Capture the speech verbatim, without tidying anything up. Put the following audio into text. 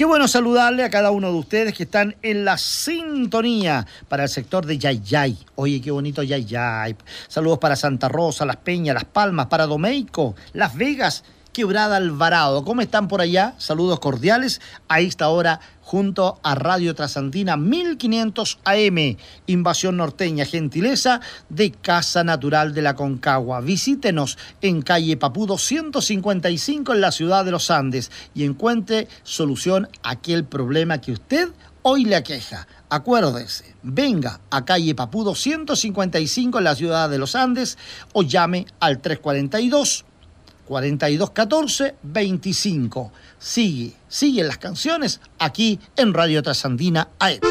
Qué bueno saludarle a cada uno de ustedes que están en la sintonía para el sector de Yayay. Oye, qué bonito Yayay. Saludos para Santa Rosa, Las Peñas, Las Palmas, para Domeico, Las Vegas, Quebrada Alvarado. ¿Cómo están por allá? Saludos cordiales a esta hora junto a Radio Trasandina mil quinientos A M. Invasión Norteña, gentileza de Casa Natural de la Concagua. Visítenos en calle Papudo ciento cincuenta y cinco en la ciudad de los Andes y encuentre solución a aquel problema que usted hoy le aqueja. Acuérdese, venga a calle Papudo ciento cincuenta y cinco en la ciudad de los Andes o llame al tres cuarenta y dos, cuarenta y dos catorce, veinticinco. Sigue, siguen las canciones aquí en Radio Trasandina A M.